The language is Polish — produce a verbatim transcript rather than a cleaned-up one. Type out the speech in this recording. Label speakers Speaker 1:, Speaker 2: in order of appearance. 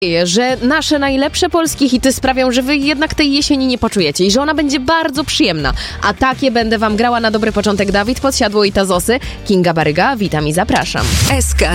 Speaker 1: że nasze najlepsze polskie hity sprawią, że wy jednak tej jesieni nie poczujecie i że ona będzie bardzo przyjemna. A takie będę wam grała na dobry początek. Dawid Podsiadło i Tazosy. Kinga Baryga, witam i zapraszam.
Speaker 2: S K